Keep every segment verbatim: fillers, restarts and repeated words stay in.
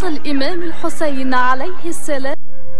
الإمام الحسين عليه السلام.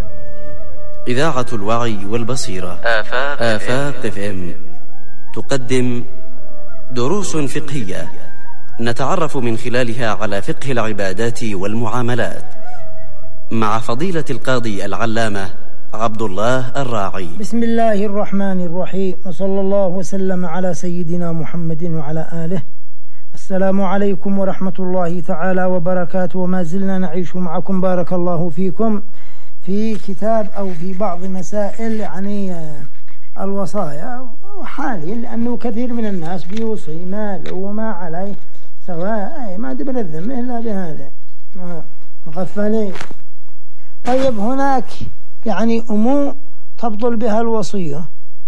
إذاعة الوعي والبصيرة آفاق, آفاق اف ام تقدم دروس فقهية نتعرف من خلالها على فقه العبادات والمعاملات مع فضيلة القاضي العلامة عبد الله الراعي. بسم الله الرحمن الرحيم، وصلى الله وسلم على سيدنا محمد وعلى آله. السلام عليكم ورحمة الله تعالى وبركاته، وما زلنا نعيش معكم بارك الله فيكم في كتاب أو في بعض مسائل يعني الوصايا حاليا، لأنه كثير من الناس بيوصي ما له وما عليه سواء ما دبر الذم إلا بهذا مغفلين. طيب هناك يعني أمور تبطل بها الوصية.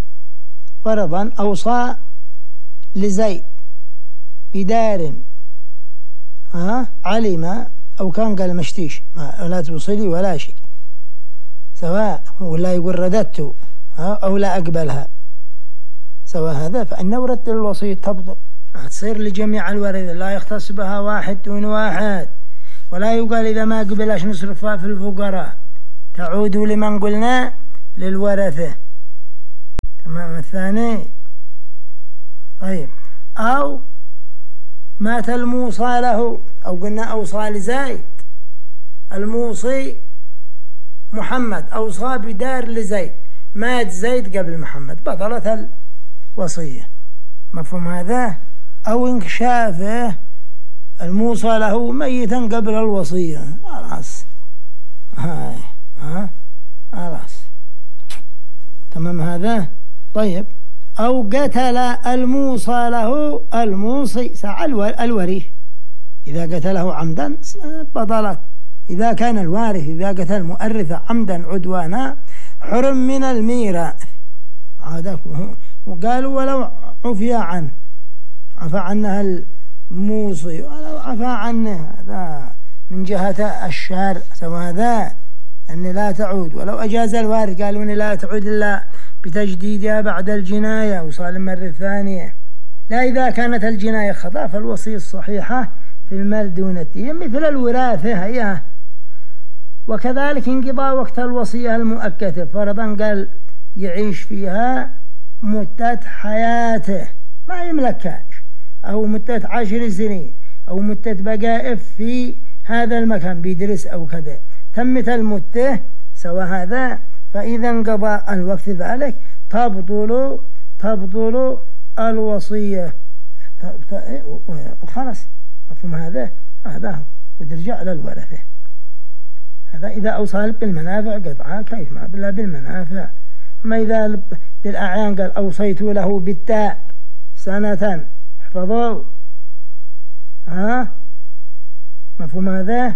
فرضا أوصى لزيد بدار ها علم أو كان قال مشتيش ما لا توصلي ولا شيء، سواء ولا يقول رددت أو لا أقبلها سواء هذا، فإنه رد الوصية تبطل، تصير لجميع الورثة، لا يختص بها واحد دون واحد، ولا يقال إذا ما قبلش نصرفها في الفقراء، تعود لمن قلنا للورثة. تمام. الثاني طيب أو مات الموصى له، أو قلنا أوصى لزيد، الموصي محمد أوصى بدار لزيد، مات زيد قبل محمد، بطلت الوصية. مفهوم هذا؟ أو انكشافه الموصى له ميتا قبل الوصية، خلاص هاي ها خلاص. تمام هذا؟ طيب أو قتل الموصى له الموصي ساعة الورث، إذا قتله عمدا بطلت. إذا كان الوارث إذا قتل المؤرث عمدا عدوانا حرم من الميراث. وقالوا ولو عفي عنه، عفى عنها الموصي ولو عفى عنه، هذا من جهة الشارع سواء هذا أن لا تعود. ولو أجاز الوارث قالوا أن لا تعود إلا بتجديدها بعد الجناية وصال المرة الثانية. لا إذا كانت الجناية خطأ فالوصية الصحيحة في المال دون الدين مثل الوراثة هي. وكذلك انقضاء وقت الوصية المؤكدة، فرضا قال يعيش فيها مدة حياته ما يملكهاش، أو مدة عشر سنين، أو مدة بقائف في هذا المكان بيدرس أو كذا، تمت المدة سواء هذا، فإذا انقضى الوقت ذلك تبطل تبطل الوصية وخلص. مفهوم هذا؟ هذا هو، وترجع للورثة. هذا إذا أوصى بالمنافع قطعة كيف ما بلا بالمنافع. ما إذا بالأعيان قال أوصيت له بالتاء سنة احفظوا ها. مفهوم هذا؟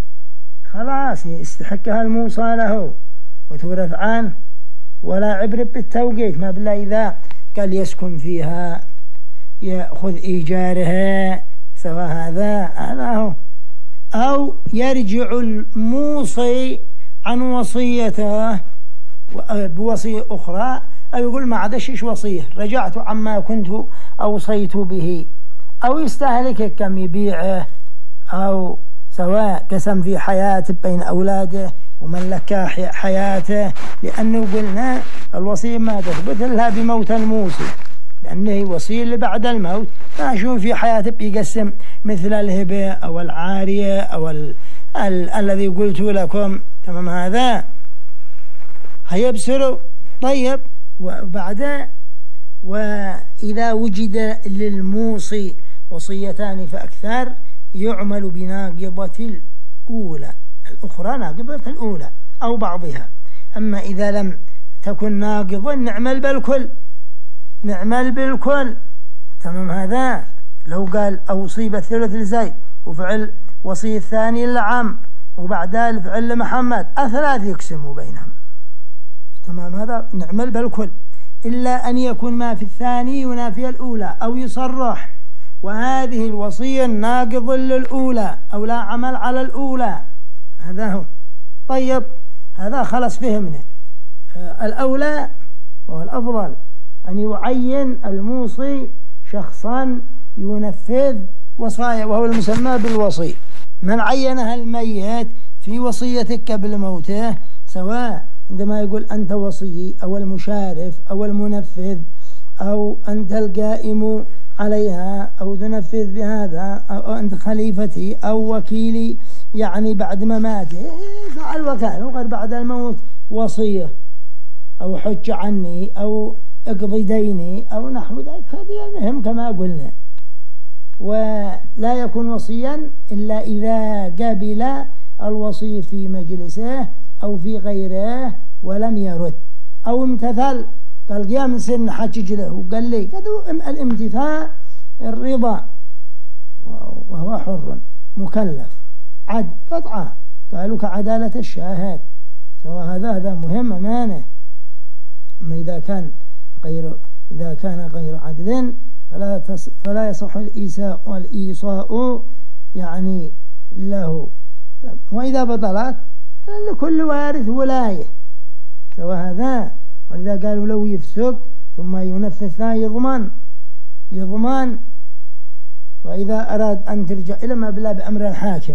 خلاص يستحقها الموصى له وتورث عنه، ولا عبر بالتوقيت. ما بالله إذا قال يسكن فيها يأخذ إيجارها سواء هذا هذا هو. أو يرجع الموصي عن وصيته بوصية أخرى، أو يقول ما عادش وصية، رجعت عما كنت أوصيت به، أو يستهلك كم يبيعه، أو سواء قسم في حياته بين أولاده وملكا حياته، لأنه قلنا الوصية ما تثبت إلا بموت الموصي، لأنه وصي اللي بعد الموت ما شوف في حياته بيقسم مثل الهبة أو العارية أو ال ال الذي قلت لكم. تمام هذا؟ هيبصروا. طيب وبعد وإذا وجد للموصي وصيتان فأكثر يعمل بناقضة الأولى، الأخرى ناقضة الأولى أو بعضها. أما إذا لم تكن ناقضة نعمل بالكل، نعمل بالكل. تمام هذا؟ لو قال أوصي بالثلث لزيد وفعل وصي الثاني لعم وبعدها الفعل لمحمد، الثلاث يقسموا بينهم. تمام هذا؟ نعمل بالكل، إلا أن يكون ما في الثاني ينافي الأولى، أو يصرح وهذه الوصية ناقض للأولى أو لا عمل على الأولى. هذا هو. طيب هذا خلص فهمنا. آه الأولى والأفضل أن يعين الموصي شخصا ينفذ وصايا، وهو المسمى بالوصي. من عينها الميت في وصيتك قبل موته، سواء عندما يقول أنت وصي أو المشارف أو المنفذ أو أنت القائم عليها أو تنفذ بهذا أو أنت خليفتي أو وكيلي، يعني بعد ما ماته فعل وكاله وغير بعد الموت وصية أو حج عني أو اقضي ديني أو نحو ذلك. هذه المهم كما قلنا. ولا يكون وصيا إلا إذا قبل الوصي في مجلسه أو في غيره ولم يرد، أو امتثل قال قيام سن حجج له وقال لي الامتثال الرضا وهو حر مكلف عد قطعة، قالوا كعدالة الشاهد، سواء هذا هذا مهم أمانة. أما إذا كان غير إذا كان غير عدل فلا تص فلا يصح الإيساء والإيصاء يعني له. وإذا بطلت لكل وارث ولاية، سواء هذا. ولذا قالوا لو يفسق ثم ينفذ لا يضمن يضمن وإذا أراد أن ترجع إلى ما بلا بأمر الحاكم.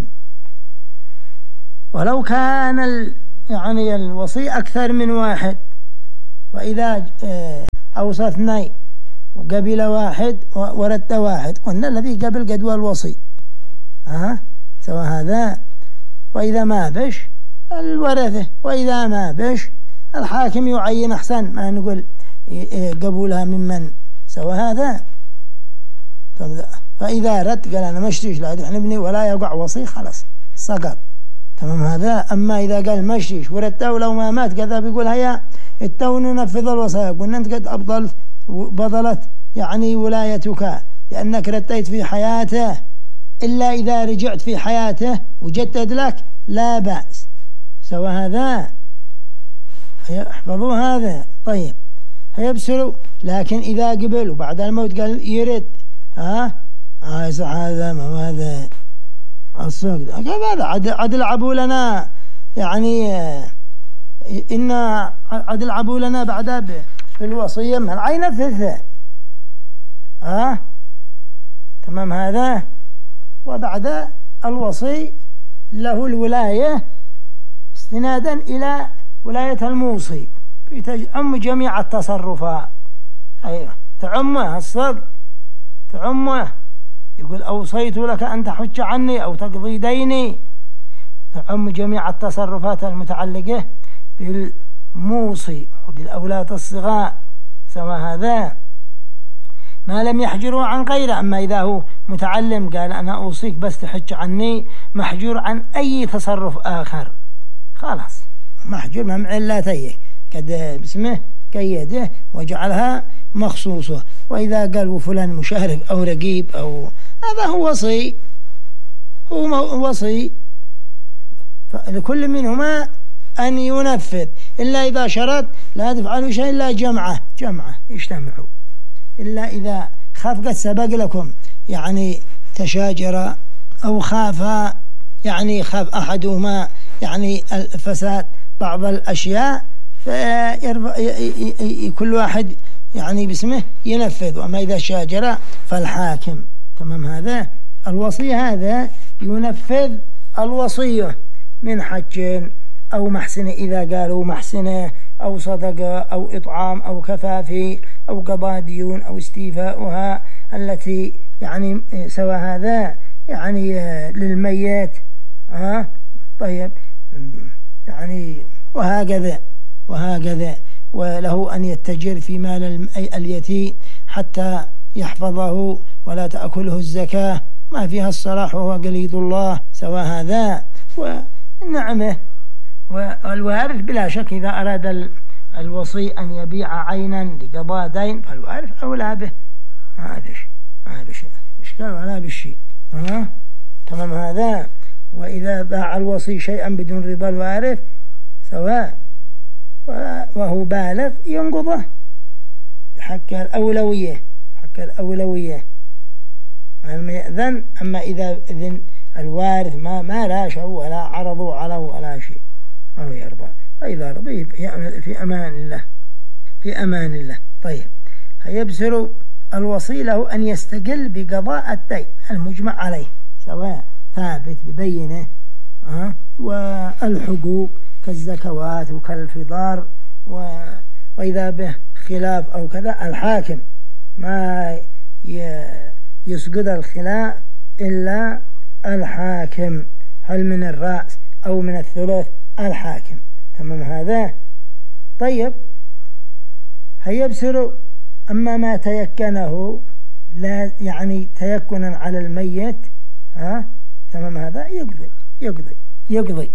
ولو كان ال يعني الوصي أكثر من واحد، وإذا أوصى اثنين وقبل واحد ورد واحد، قلنا الذي قبل قدوى الوصي ها سواء هذا. وإذا ما بش الورثة، وإذا ما بش الحاكم يعين أحسن ما نقول قبولها ممن سواء هذا. فإذا رد قال أنا مشتيش لا دحن ابني ولا يقع وصي خلاص سقط تمام هذا. أما إذا قال مشتيش ورده ولو ما مات كذا بيقول هيا التو ننفذ الوصايا، قلنا أنت قد أبطلت بطلت يعني ولايتك لأنك رديت في حياته، إلا إذا رجعت في حياته وجدد لك لا بأس سواء هذا. احفظوا هذا. طيب هيبسلوا، لكن إذا قبل وبعد الموت قال يرد ها هذا ما هذا الصدق هذا عدل عبوا لنا يعني إن عدل عبوا لنا بعد بالوصية من عين الثلثة ها تمام هذا. وبعد الوصي له الولاية استنادا إلى ولاية الموصي تعم جميع التصرفات. أيوة تعمه الصدق تعمه، يقول أوصيت لك أن تحج عني أو تقضي ديني، تعم جميع التصرفات المتعلقة بالموصي وبالأولاد الصغار سواء هذا ما لم يحجروا عن غيره. أما إذا هو متعلم قال أنا أوصيك بس تحج عني، محجور عن أي تصرف آخر خلاص محجور ممع لا تيه قد باسمه كيده وجعلها مخصوصة. وإذا قال فلان مشارف أو رقيب أو هذا هو وصي، هو وصي لكل منهما أن ينفذ، إلا إذا شرط لا تفعلوا شيء إلا جمعة جمعة يجتمعوا، إلا إذا خاف قد سبق لكم يعني تشاجر أو خاف يعني خاف أحدهما يعني الفساد بعض الأشياء كل واحد يعني باسمه ينفذ. وأما إذا شاجر فالحاكم تمام هذا. الوصي هذا ينفذ الوصية من حج أو محسنة إذا قالوا محسنة أو صدقة أو إطعام أو كفافي أو قضاء ديون أو استيفاؤها التي يعني سوى هذا يعني للميت ها طيب يعني وهكذا وهكذا. وله أن يتجر في مال اليتيم حتى يحفظه ولا تأكله الزكاة، ما فيها الصلاح وهو قليد الله سوى هذا. ونعمه والوارث بلا شك إذا أراد الوصي أن يبيع عينا لقضاء دين فالوارث أولى به، ما بش ما بش إشكال ولا بالشيء ها تمام هذا. وإذا باع الوصي شيئا بدون رضا الوارث سواء وهو بالغ ينقضه بحق الأولوية بحق الأولوية ما يأذن. أما إذا إذن الوارث ما ما راشه ولا عرضوا عليه ولا شيء ما هو يرضى، فإذا رضي في أمان الله في أمان الله. طيب هيبسر الوصي له أن يستقل بقضاء الدين المجمع عليه سواء ثابت ببينه. أه؟ والحقوق كالزكوات وكالفطار، وإذا به خلاف أو كذا الحاكم ما يسقط الخلاف إلا الحاكم، هل من الرأس أو من الثلث الحاكم. تمام هذا؟ طيب هيبصر أما ما تيكنه لا يعني تيكنا على الميت، ها تمام هذا يقضي يقضي يقضي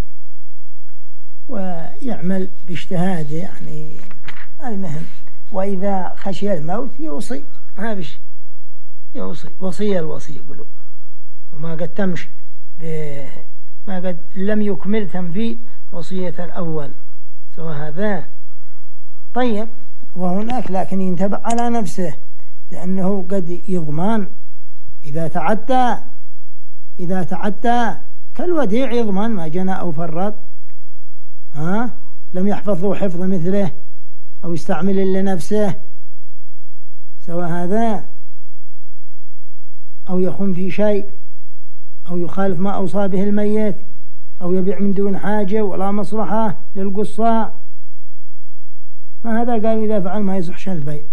ويعمل باجتهاده يعني المهم. وإذا خشي الموت يوصي، ما بش يوصي وصية الوصي يقولوا، وما قد تمش ما قد لم يكمل تنفيذ وصية الأول سواء هذا. طيب وهناك لكن ينتبه على نفسه، لأنه قد يضمان إذا تعدى إذا تعدى كالوديع يضمن ما جنى أو فرط، ها لم يحفظه حفظ مثله أو يستعمل لنفسه سواء هذا، أو يخون في شيء أو يخالف ما أوصى به الميت أو يبيع من دون حاجة ولا مصلحة للقصة، ما هذا قال إذا فعل ما يصحش البيع.